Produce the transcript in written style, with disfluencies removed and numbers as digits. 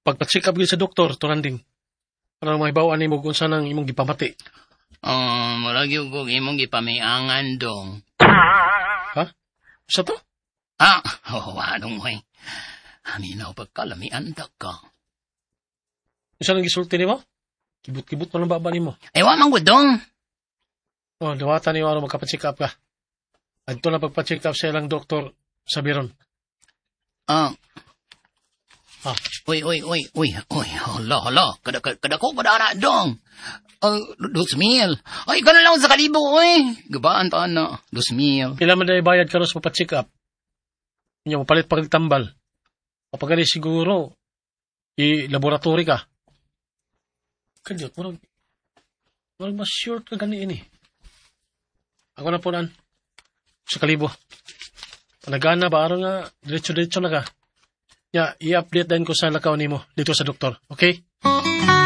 pagpa-check up gyud sa doktor turanding. Para mahibaw-an nimo kung saan ang imong gipamati. Murag yung kong imong gipamiangan dong. Ha? Sa to? Anong mo eh. Haminaw pagkalamian ka. Isa nang gisulti nimo? Kibot-kibot pa ng baba nimo. Ewan man ko dong. Dawatan niyo ano magpa-check up ka. Adto na pagpa-check up sa ilang doktor sa Biron. Uy. Hala. Kada ko padana dong. 2,000. Ay, gano'n lang sa kalibo, uy. Gabaan taan na. 2,000. Kailan man na ibayad ka rin sa papacheck up. Inyo, mapalit pag tambal. Kapag siguro, i-laboratory ka. Kadyot, marag mas sure ka ganiin eh. Ako na po naan. Sa kalibo. Panagana ba? Araw nga, diretso na ka. I-update din ko sa lakaw nimo dito sa doktor. Okay?